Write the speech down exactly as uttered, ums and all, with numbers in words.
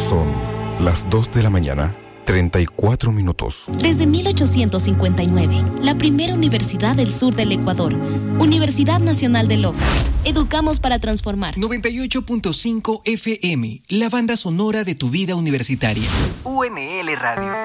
Son las dos de la mañana, treinta y cuatro minutos. Desde mil ochocientos cincuenta y nueve, la primera universidad del sur del Ecuador, Universidad Nacional de Loja. Educamos para transformar. noventa y ocho punto cinco F M, la banda sonora de tu vida universitaria. U N L Radio.